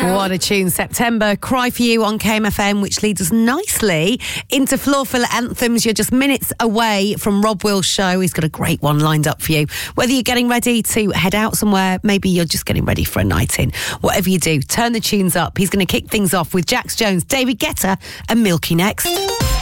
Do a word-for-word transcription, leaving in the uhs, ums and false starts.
What a tune. September, Cry For You on K M F M, which leads us nicely into Floor Filler Anthems. You're just minutes away from Rob Will's show. He's got a great one lined up for you. Whether you're getting ready to head out somewhere, maybe you're just getting ready for a night in. Whatever you do, turn the tunes up. He's going to kick things off with Jax Jones, David Guetta and Milky next.